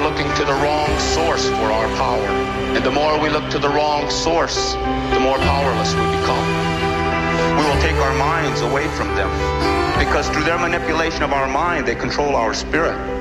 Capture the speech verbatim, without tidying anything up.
looking to the wrong source for our power. And the more we look to the wrong source, the more powerless we become. We will take our minds away from them, because through their manipulation of our mind, they control our spirit.